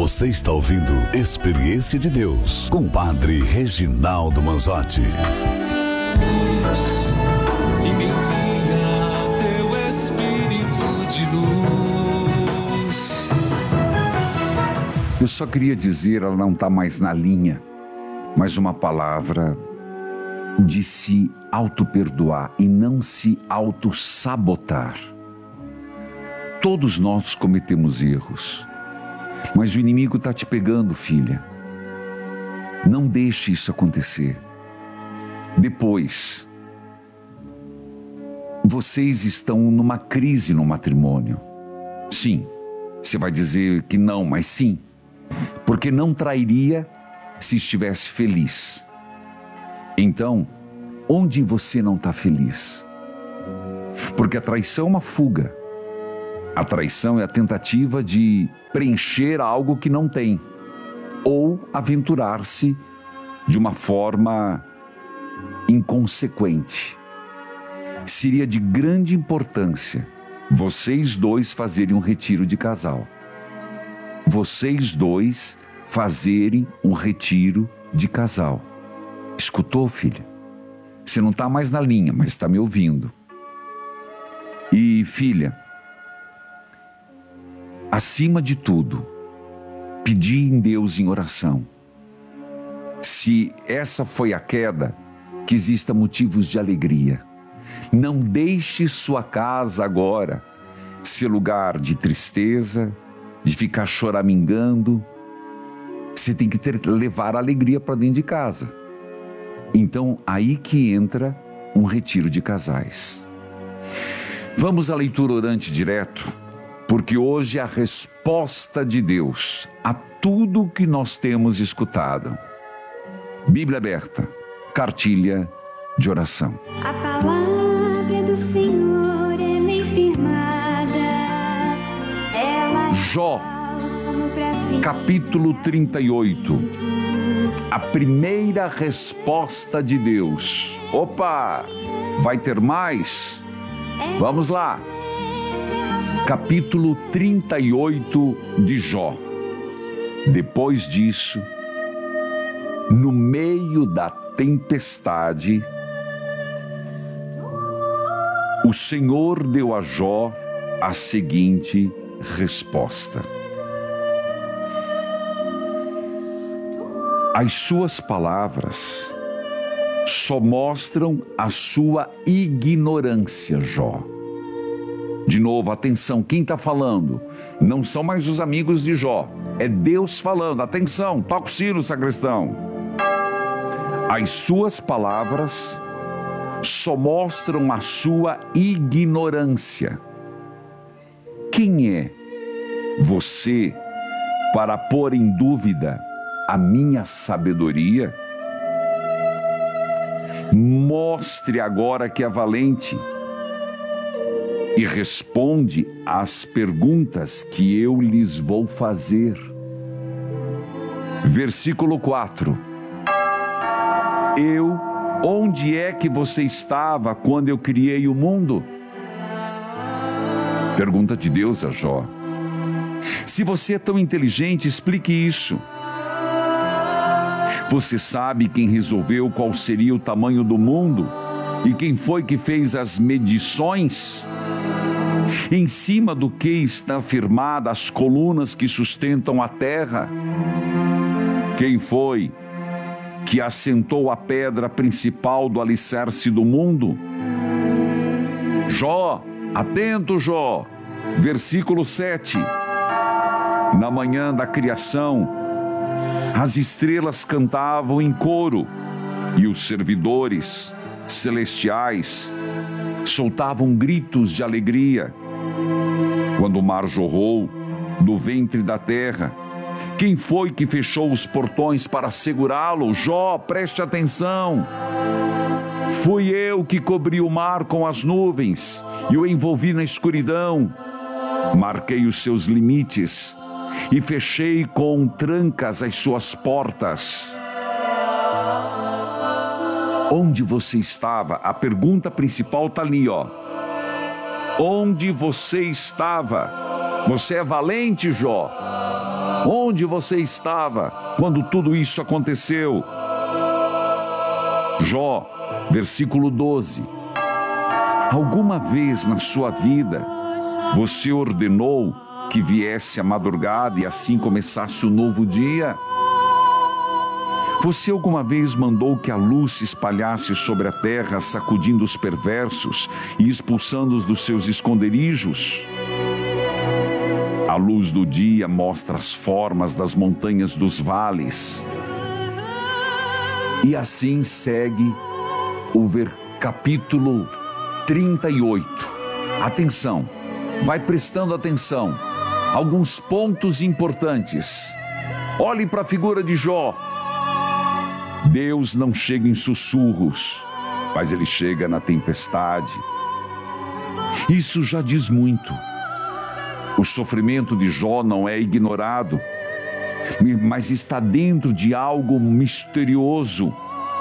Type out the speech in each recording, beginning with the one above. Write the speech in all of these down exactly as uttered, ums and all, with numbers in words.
Você está ouvindo Experiência de Deus com o Padre Reginaldo Manzotti. E me envia teu Espírito de luz. Eu só queria dizer, ela não está mais na linha, mas uma palavra de se auto-perdoar e não se auto-sabotar. Todos nós cometemos erros, mas o inimigo está te pegando, filha. Não deixe isso acontecer. Depois, vocês estão numa crise no matrimônio. Sim, você vai dizer que não, mas sim, porque não trairia se estivesse feliz. Então, onde você não está feliz? Porque a traição é uma fuga. A traição é a tentativa de preencher algo que não tem, ou aventurar-se de uma forma inconsequente. Seria de grande importância vocês dois fazerem um retiro de casal. Vocês dois fazerem um retiro de casal. Escutou, filha? Você não está mais na linha, mas está me ouvindo. E, filha, acima de tudo, pedir em Deus em oração. Se essa foi a queda, que exista motivos de alegria. Não deixe sua casa agora ser lugar de tristeza, de ficar choramingando. Você tem que ter, levar a alegria para dentro de casa. Então, aí que entra um retiro de casais. Vamos à leitura orante direto, porque hoje é a resposta de Deus a tudo que nós temos escutado. Bíblia aberta, cartilha de oração. A palavra do Senhor é bem firmada. Ela Jó, capítulo trinta e oito. A primeira resposta de Deus. Opa, vai ter mais? Vamos lá. Capítulo trinta e oito de Jó. Depois disso, no meio da tempestade, o Senhor deu a Jó a seguinte resposta. As suas palavras só mostram a sua ignorância, Jó. De novo, atenção, quem está falando? Não são mais os amigos de Jó, é Deus falando. Atenção, toca o sino, sacristão. As suas palavras só mostram a sua ignorância. Quem é você para pôr em dúvida a minha sabedoria? Mostre agora que é valente e responde às perguntas que eu lhes vou fazer. Versículo quatro. Eu, onde é que você estava quando eu criei o mundo? Pergunta de Deus a Jó. Se você é tão inteligente, explique isso. Você sabe quem resolveu qual seria o tamanho do mundo e quem foi que fez as medições? Em cima do que está firmada as colunas que sustentam a terra? Quem foi que assentou a pedra principal do alicerce do mundo? Jó, atento, Jó. Versículo sete. Na manhã da criação, as estrelas cantavam em coro e os servidores celestiais soltavam gritos de alegria. Quando o mar jorrou do ventre da terra, quem foi que fechou os portões para segurá-lo? Jó, preste atenção. Fui eu que cobri o mar com as nuvens e o envolvi na escuridão. Marquei os seus limites e fechei com trancas as suas portas. Onde você estava? A pergunta principal está ali, ó. Onde você estava? Você é valente, Jó. Onde você estava quando tudo isso aconteceu? Jó, versículo doze. Alguma vez na sua vida você ordenou que viesse a madrugada e assim começasse o novo dia? Você alguma vez mandou que a luz se espalhasse sobre a terra, sacudindo os perversos e expulsando-os dos seus esconderijos? A luz do dia mostra as formas das montanhas dos vales. E assim segue o ver, capítulo trinta e oito. Atenção, vai prestando atenção. Alguns pontos importantes. Olhe para a figura de Jó. Deus não chega em sussurros, mas Ele chega na tempestade. Isso já diz muito. O sofrimento de Jó não é ignorado, mas está dentro de algo misterioso.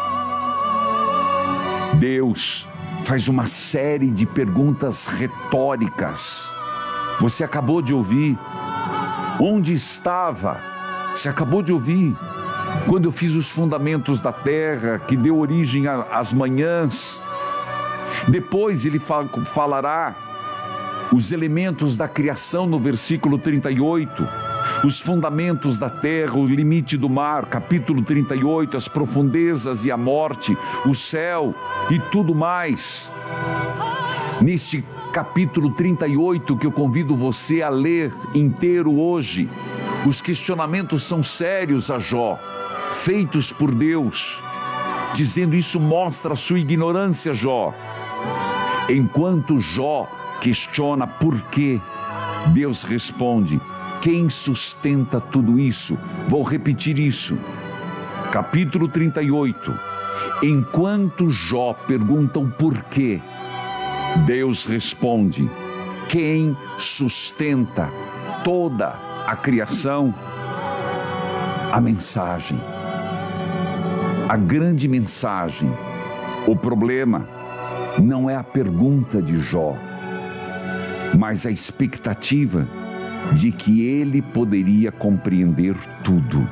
Deus faz uma série de perguntas retóricas. Você acabou de ouvir. Onde estava? Você acabou de ouvir. Quando eu fiz os fundamentos da terra, que deu origem às manhãs. Depois ele falará os elementos da criação no versículo trinta e oito. Os fundamentos da terra, o limite do mar, capítulo trinta e oito, as profundezas e a morte, o céu e tudo mais. Neste capítulo trinta e oito, que eu convido você a ler inteiro hoje, os questionamentos são sérios a Jó, feitos por Deus, dizendo isso mostra a sua ignorância, Jó. Enquanto Jó questiona por quê, Deus responde: quem sustenta tudo isso? Vou repetir isso. Capítulo trinta e oito. Enquanto Jó pergunta o porquê, Deus responde: quem sustenta toda a criação? A mensagem, a grande mensagem. O problema não é a pergunta de Jó, mas a expectativa de que ele poderia compreender tudo.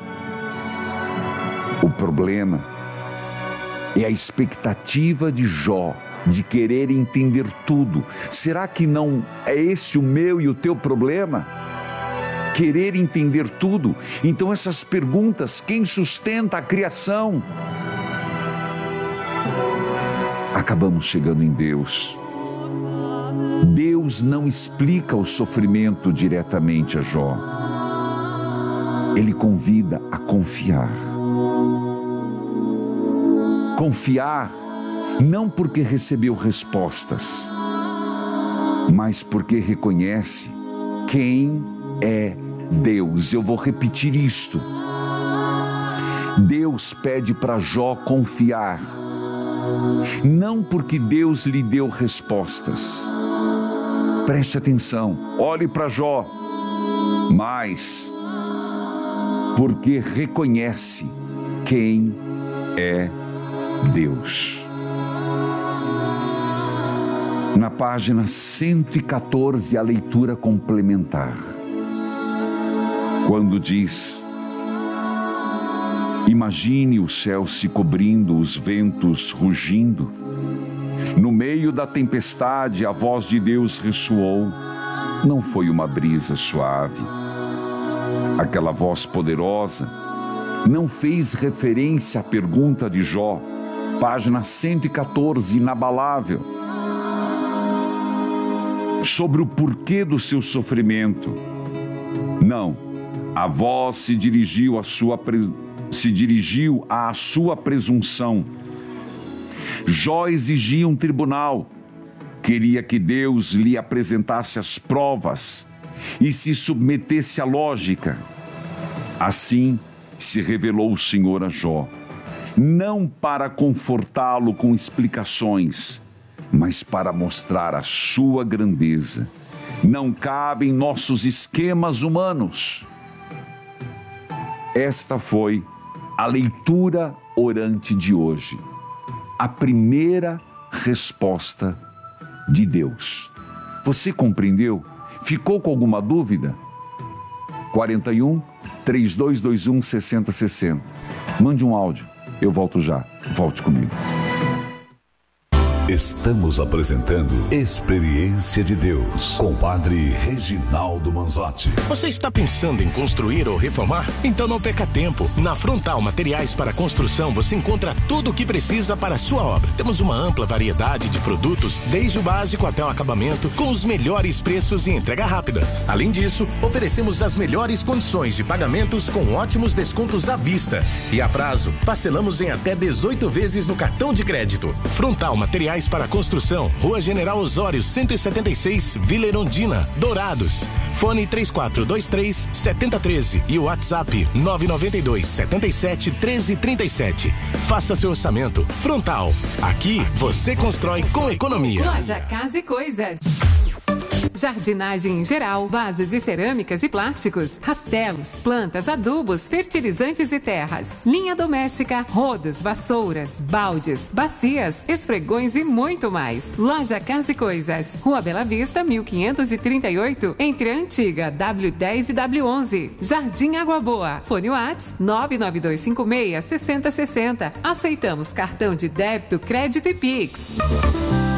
O problema é a expectativa de Jó de querer entender tudo. Será que não é esse o meu e o teu problema? Querer entender tudo? Então essas perguntas, quem sustenta a criação? Acabamos chegando em Deus. Deus não explica o sofrimento diretamente a Jó. Ele convida a confiar. Confiar não porque recebeu respostas, mas porque reconhece quem é Deus. Eu vou repetir isto. Deus pede para Jó confiar, não porque Deus lhe deu respostas. Preste atenção, olhe para Jó, mas porque reconhece quem é Deus. Na página cento e quatorze, a leitura complementar, quando diz: imagine o céu se cobrindo, os ventos rugindo. No meio da tempestade, a voz de Deus ressoou. Não foi uma brisa suave. Aquela voz poderosa não fez referência à pergunta de Jó. Página cento e quatorze, inabalável. Sobre o porquê do seu sofrimento. Não, a voz se dirigiu à sua, se dirigiu à sua presunção. Jó exigia um tribunal, queria que Deus lhe apresentasse as provas e se submetesse à lógica. Assim se revelou o Senhor a Jó, não para confortá-lo com explicações, mas para mostrar a sua grandeza. Não cabe em nossos esquemas humanos. Esta foi a leitura orante de hoje. A primeira resposta de Deus. Você compreendeu? Ficou com alguma dúvida? quarenta e um, três dois dois um, seis zero seis zero. Mande um áudio, eu volto já. Volte comigo. Estamos apresentando Experiência de Deus com o Padre Reginaldo Manzotti. Você está pensando em construir ou reformar? Então não perca tempo. Na Frontal Materiais para Construção você encontra tudo o que precisa para a sua obra. Temos uma ampla variedade de produtos, desde o básico até o acabamento, com os melhores preços e entrega rápida. Além disso, oferecemos as melhores condições de pagamentos com ótimos descontos à vista. E a prazo, parcelamos em até dezoito vezes no cartão de crédito. Frontal Materiais para Construção, Rua General Osório, cento e setenta e seis, Vila Erundina, Dourados. Fone três quatro dois três, sete zero um três e o WhatsApp nove nove dois, sete sete, um três três sete. Faça seu orçamento. Frontal. Aqui você constrói com economia. Loja Casa e Coisas. Jardinagem em geral, vasos de cerâmicas e plásticos, rastelos, plantas, adubos, fertilizantes e terras, linha doméstica, rodos, vassouras, baldes, bacias, esfregões e muito mais. Loja Casa e Coisas, Rua Bela Vista, mil quinhentos e trinta e oito, entre a antiga W dez e W onze. Jardim Água Boa. Fone WhatsApp nove nove dois cinco seis, seis zero seis zero. Aceitamos cartão de débito, crédito e Pix.